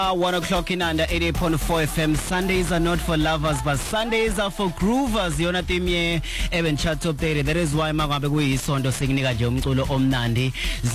1 o'clock in under 88.4 FM. Sundays are not for lovers, but Sundays are for groovers. Yona timye even chat top 30. That is why magabe kuyisondo sikunika nje umculo omnandi.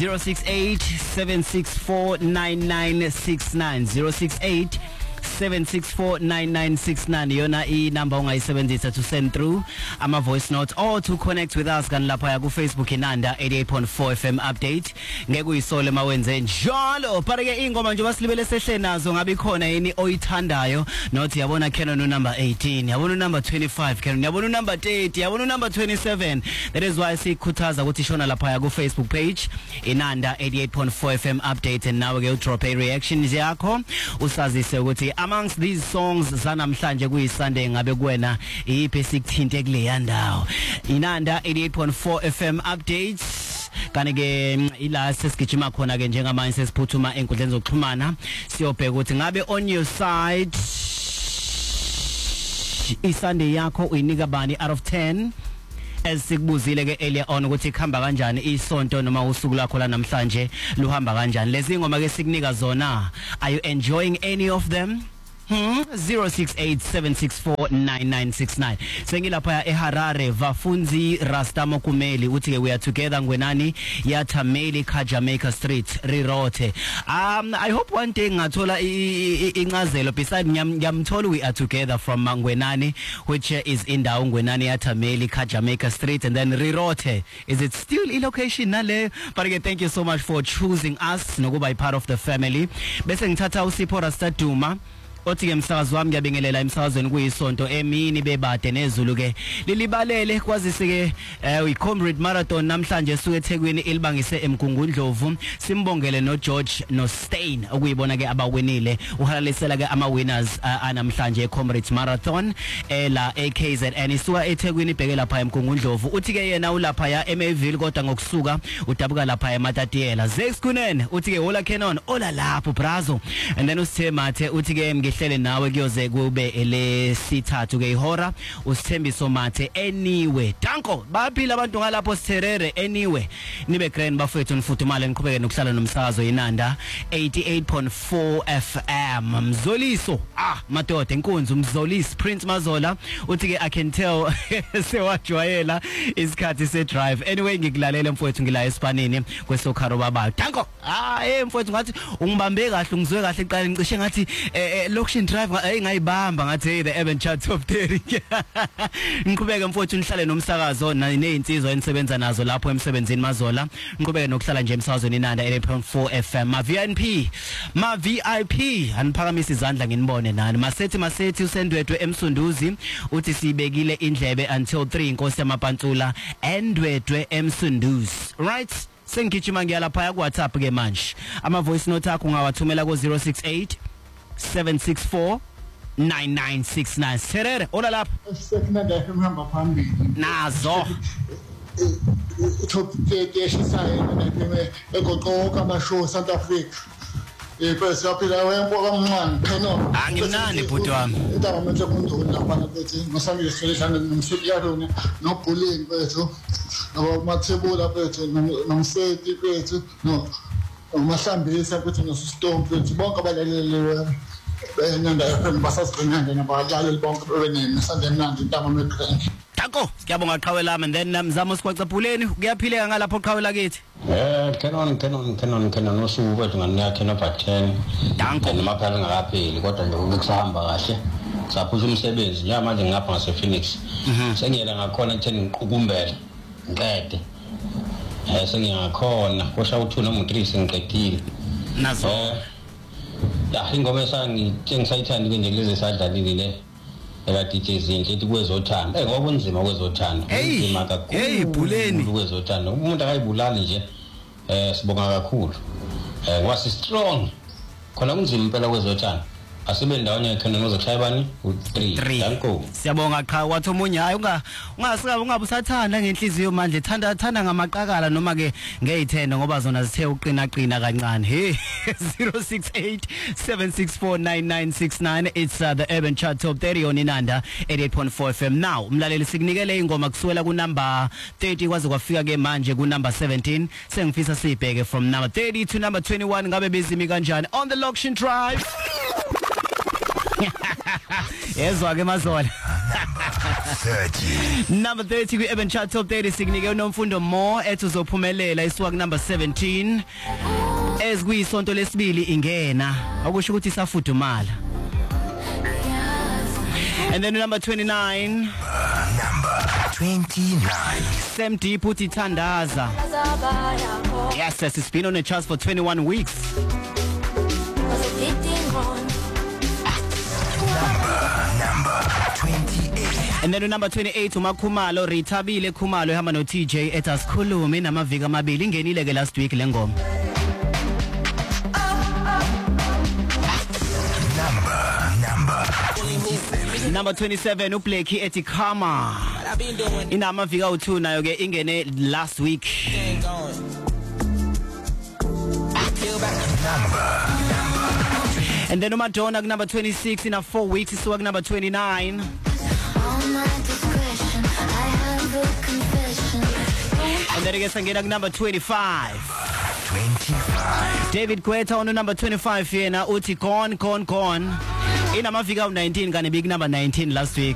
068-764-9969 068-764-9969 yona number ungayisebenzisa to send through ama voice notes or to connect with us kan lapha ku Facebook inanda 88.4 FM update ngeke uyisole mawenze njalo pareke ingoma nje basilibele sehle nazo ngabe khona yini oyithandayo nothi yabona Canon number 18 yabona number 25 Canon yabona number 30 yabona number 27. That is why sikhuthaza ukuthi shona lapha ku Facebook page inanda 88.4 FM update and now ke drop a reactions yakho usazise ukuthi amongst these songs zanamhlanje kuyiSunday ngabe kuwena iphi sikuthinte kule yandawo inanda 88.4 FM updates kanike ila sesigijima khona ke njengamanje sesiphuthuma enkundleni zokuxhumana siyobheka ukuthi ngabe on your side iSunday yakho uyinika bani out of 10 esikubuzile ke earlier on ukuthi ikhamba kanjani isonto noma usuku lakho la namhlanje luhamba kanjani lezi ngoma ke sikunika zona are you enjoying any of them 068-764-9969 sengilapha eHarare Vafunzi Rastamo Kumeli uthi ke we are together ngwenani yathameli ka Jamaica Street Rirote. I hope one day ngathola incazelo beside ngiyamthola we are together from Mangwenani which is indawo ngwenani yathameli ka Jamaica Street and then Rirote. Is it still in location nale? But again, thank you so much for choosing us nokuba part of the family. Bese ngithatha uSipho Rasta Duma othi ke msakazi wami ngiyabingelela emsakazweni kuyisonto emini bebade nezulu ke lilibalele kwazise ke uyiComrade Marathon namhlanje esuke eThekwini ilibangise eMgungundlovu simbongele no George no Stein okuyibona ke abawinile uhalalisela ke ama winners anamhlanje eComrade Marathon la AKZN isuka eThekwini ibheke lapha eMgungundlovu uthi ke yena ulapha ya eMaville kodwa ngokusuka udabuka lapha eMatatiyela Zexikunene uthi ke hola Canon ola lapho brazo and then usithe uthi ke hlele nawe kuyoze kube elesithathu ke ihora usithembiso mathe anyway danko baphila abantu ngalapho sitherere anyway nibe grand bafethu nifudumale niqhubeke nokuhlala nomsakazo inanda 88.4 FM Mzoliso madoda inkunzi umzolisi Prince Mazola uthi ke I can tell sewajwayela isikhathi se drive anyway ngikulalela mfowethu ngila eSpanini kwesokharo babayo danko mfowethu ngathi ungibambe kahle ungizwe kahle iqala ngicishe ngathi location drive engayibamba ngathi the Urban Chat Top 30 ngiqhubeke mfowethu nihlale nomsakazo nezinsizwa enisebenza nazo lapho emsebenzini Mazola ngiqhubeke nokuhlala nje emsakazweni inanda 8.4 FM ma VIP aniphakamisa izandla nginibone nani masethi usendwedwe emsunduzi uthi sibekile indlebe until 3 inkosi yamapantsula endwedwe emsunduzi right sengigijima ngiyalapha ku WhatsApp ke manje ama voice note akho ungawathumela ku 068-764-9969 Serere ola lapha sekunanda ehamba phambili nazo top 30 eshisayo egoqoka amashow South Africa bese yaphila wemboka mncane pheno angimnani bhuti wami indaba manje kundona lapha bethi ngosamile selehlana nomsipiyalo nobulling bethu nomathebula bethu nomseti bethu no umahlambisa ukuthi nosistomp bethu bonke abalaleli benanda FM basasibengane nabalaleli bonke bebenene Sunday mnandi intama megrand Danko siyabonga qhawe lami and then mzamo sikwacapuleni kuyaphileka ngalapho qhawe lakithi Canon usuku kwethu nganinyakhe number 10 Danko namaphela ngakapheli kodwa nje ukusahamba kahle saphusha umsebenzi nje manje ngapha ngase Phoenix sengiyela ngakhona ekutheni ngiqukumbele ngiqede sengiyakhona kusha u2 noma u3 sengiqedile nazo ingoma esangithengisayithanda ke nje kulezi sadlalile le ela DJ Zinhle ethi kwezothanda ngoba kunzima kwezothanda kunzima kakhulu buleni kwezothanda umuntu akayibulali nje sibonga kakhulu wasi strong khona kunzima impela kwezothanda asibe ndawonye ekhona nozoshaya bani u3 danko siyabonga qha wathi omunye hayi ungasika ungabusathanda ngenhliziyo manje thanda ngamaqakala noma ke ngeyithenda ngoba zona zithe uqina kancane hey 068-764-9969 it's the Urban Chat Top 30 on inanda 88.4 FM now umlaleli sikunikele ingoma kusuela ku number 30 kwaze kwafika ke manje ku number 17 sengifisa sibheke from number 30 to number 21 ngabe bezimi kanjani on the Loction Drive Yezwa ke mazola. 30. Number 30 kwi Urban Chart Top 30 sikunike uNomfundo Mo ethi uzophumelela isuka ku number 17 ezikuyisonto lesibili ingena akusho ukuthi isafudumala. And then number 29 Number 29. Sam Deep uthi Thandaza. Yes, it's been on the charts for 21 weeks. Number 28. And then number 28 uMakhumalo Rithabile Khumalo ehamba no TJ etasikhulumi namaviki amabili ingenile ke last week lengoma. Number 27. Number 27 uBlakey ethi Khama. Inamaviki awu2 nayo ke ingene last week. And then uMadonna ku number 26 in a 4 weeks isuka ku number 29. And then again sangena ku number 25. 25. David Guetta on number 25 yena uthi gone. Inamaviki awu19 kane big number 19 last week.